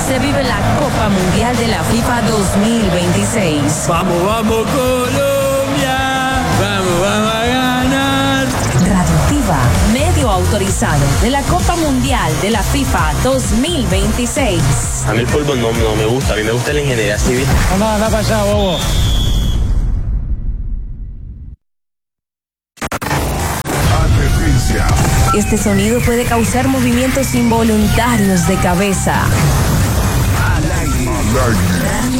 se vive la Copa Mundial de la FIFA 2026. Vamos, vamos Colombia, vamos a ganar. Radio Activa, medio autorizado de la Copa Mundial de la FIFA 2026. A mí el fútbol no me gusta, a mí me gusta la ingeniería civil. Anda para allá, bobo. Este sonido puede causar movimientos involuntarios de cabeza. Al aire.